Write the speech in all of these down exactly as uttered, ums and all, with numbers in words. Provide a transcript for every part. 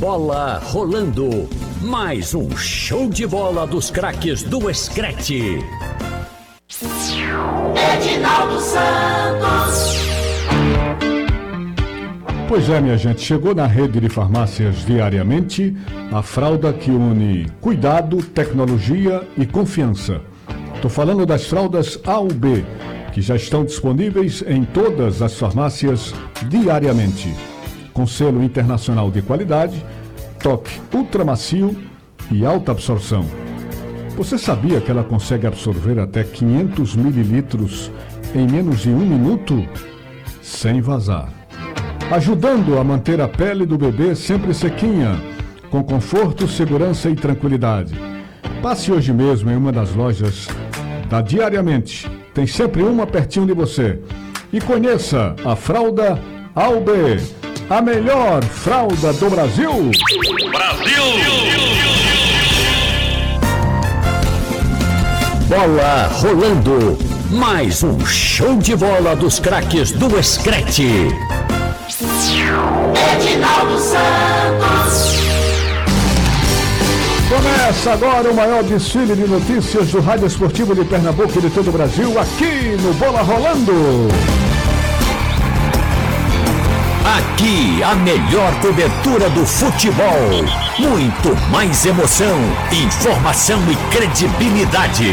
Bola rolando. Mais um show de bola dos craques do Screte. Edinaldo Santos. Pois é, minha gente, chegou na rede de farmácias Diariamente a fralda que une cuidado, tecnologia e confiança. Estou falando das fraldas A U B, que já estão disponíveis em todas as farmácias Diariamente, com selo internacional de qualidade, toque ultramacio e alta absorção. Você sabia que ela consegue absorver até quinhentos mililitros em menos de um minuto? Sem vazar. Ajudando a manter a pele do bebê sempre sequinha, com conforto, segurança e tranquilidade. Passe hoje mesmo em uma das lojas da Diariamente. Tem sempre uma pertinho de você. E conheça a fralda A U B, a melhor fralda do Brasil. Brasil! Bola rolando. Mais um show de bola dos craques do Screte. Edinaldo Santos. Começa agora o maior desfile de notícias do Rádio Esportivo de Pernambuco e de todo o Brasil, aqui no Bola Rolando. Aqui a melhor cobertura do futebol. Muito mais emoção, informação e credibilidade.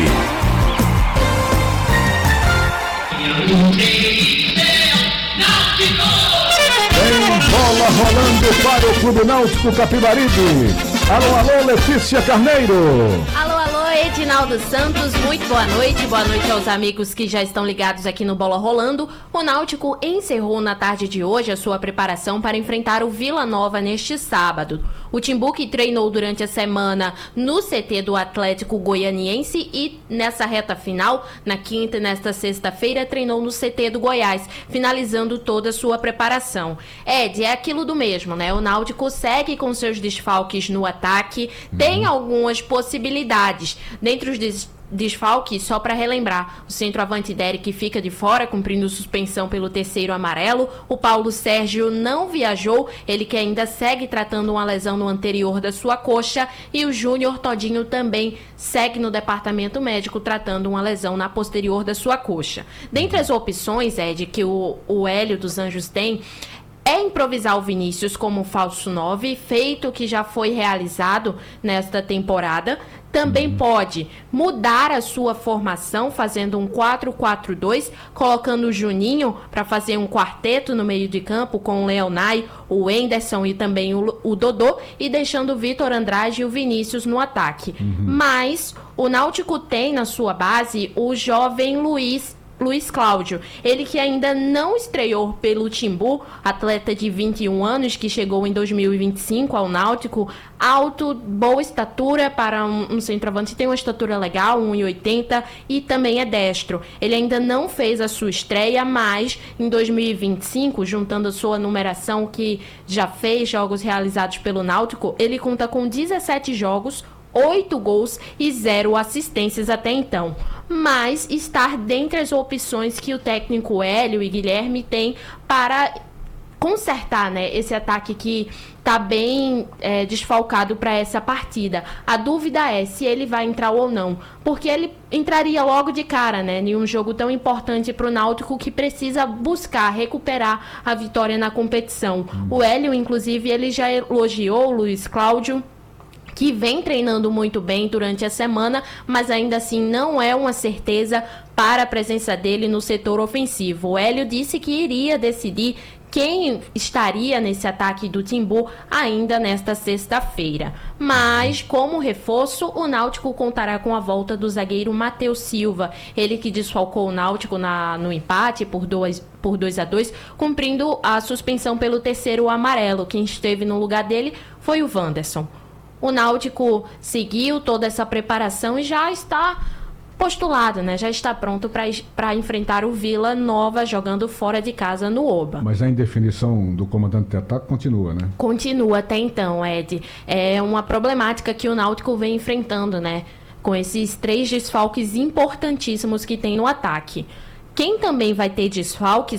Tem bola rolando para o Clube Náutico Capibaribe. Alô, alô, Letícia Carneiro. Alô, alô, Edinaldo Santos, muito boa noite. Boa noite aos amigos que já estão ligados aqui no Bola Rolando. O Náutico encerrou na tarde de hoje a sua preparação para enfrentar o Vila Nova neste sábado. O Timbu, que treinou durante a semana no C T do Atlético Goianiense e nessa reta final, na quinta e nesta sexta-feira, treinou no C T do Goiás, finalizando toda a sua preparação. Ed, é aquilo do mesmo, né? O Náutico segue com seus desfalques no ataque, uhum. Tem algumas possibilidades. Dentre os des- desfalques, só para relembrar, o centroavante Derek fica de fora, cumprindo suspensão pelo terceiro amarelo. O Paulo Sérgio não viajou, ele que ainda segue tratando uma lesão no anterior da sua coxa. E o Júnior Todinho também segue no departamento médico tratando uma lesão na posterior da sua coxa. Dentre as opções, Ed, que o, o Hélio dos Anjos tem, é improvisar o Vinícius como falso nove, feito que já foi realizado nesta temporada. Também pode mudar a sua formação, fazendo um quatro quatro dois, colocando o Juninho para fazer um quarteto no meio de campo com o Leonai, o Enderson e também o, o Dodô, e deixando o Vitor Andrade e o Vinícius no ataque. Uhum. Mas o Náutico tem na sua base o jovem Luiz Luiz Cláudio, ele que ainda não estreou pelo Timbu, atleta de vinte e um anos que chegou em dois mil e vinte e cinco ao Náutico, alto, boa estatura para um, um centroavante, tem uma estatura legal, um e oitenta, e também é destro. Ele ainda não fez a sua estreia, mas em dois mil e vinte e cinco, juntando a sua numeração que já fez jogos realizados pelo Náutico, ele conta com dezessete jogos, oito gols e zero assistências até então. Mas estar dentre as opções que o técnico Hélio e Guilherme têm para consertar, né, esse ataque que está bem é, desfalcado para essa partida. A dúvida é se ele vai entrar ou não, porque ele entraria logo de cara, né, em um jogo tão importante para o Náutico que precisa buscar recuperar a vitória na competição. O Hélio, inclusive, ele já elogiou o Luiz Cláudio, que vem treinando muito bem durante a semana, mas ainda assim não é uma certeza para a presença dele no setor ofensivo. O Hélio disse que iria decidir quem estaria nesse ataque do Timbu ainda nesta sexta-feira. Mas, como reforço, o Náutico contará com a volta do zagueiro Matheus Silva, ele que desfalcou o Náutico na, no empate por dois por dois a dois, cumprindo a suspensão pelo terceiro amarelo. Quem esteve no lugar dele foi o Wanderson. O Náutico seguiu toda essa preparação e já está postulado, né? Já está pronto para enfrentar o Vila Nova jogando fora de casa no Oba. Mas a indefinição do comandante de ataque continua, né? Continua até então, Ed. É uma problemática que o Náutico vem enfrentando, né? Com esses três desfalques importantíssimos que tem no ataque. Quem também vai ter desfalques